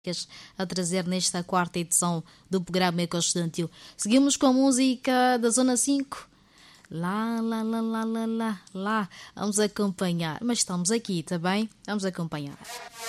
a trazer nesta quarta edição do programa Eco Estudantil. Seguimos com a música da Zona 5. Lá, lá, lá, lá, lá, lá, lá. Vamos acompanhar. Mas estamos aqui, tá bem? Vamos acompanhar.